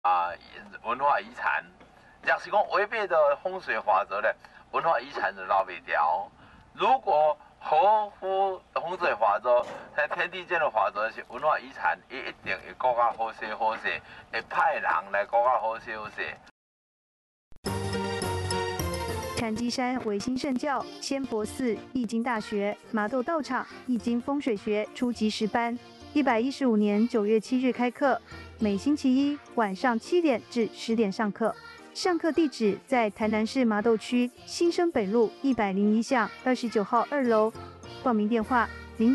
文化遗产。假使讲违背的风水法则呢，文化遗产就捞不掉。如果合乎风水法则，在天地间的法则是文化遗产，伊一定会更加好势好势，会派人来更加好势好势。 禅机山维新圣教、千佛寺、易经大学、麻豆道场易经风水学初级10班，115年9月7日开课，每星期一晚上7点至10点上课。上课地址在台南市麻豆区新生北路101巷29号2楼。报名电话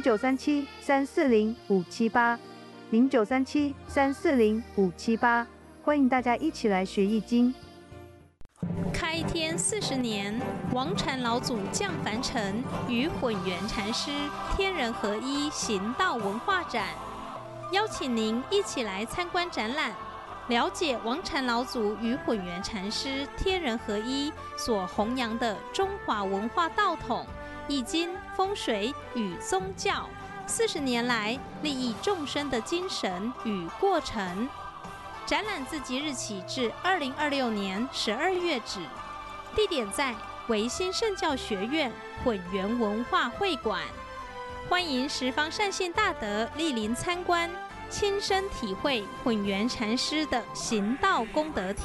0937-340-578，0937-340-578，欢迎大家一起来学易经。 开天40年，王禅老祖降凡尘，与混元禅师天人合一行道文化展，邀请您一起来参观展览，了解王禅老祖与混元禅师天人合一所弘扬的中华文化道统、易经、风水与宗教40年来利益众生的精神与过程。展览自即日起至2026年12月止，地点在维新圣教学院混元文化会馆，欢迎十方善信大德莅临参观，亲身体会混元禅师的行道功德体。